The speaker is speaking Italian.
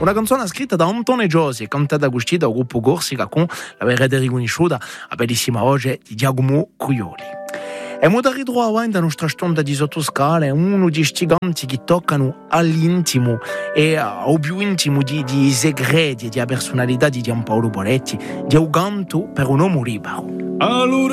Una canzone scritta da Antone Giosi e cantata così dal gruppo Corsica con la verrete riconosciuta la bellissima voce di Giacomo Cruioli. E mo da ritrovo nella nostra storia di sottoscala uno di questi canti che toccano all'intimo e al più intimo di segreti, di personalità di Giampaolo Poletti, di un canto per un uomo libero.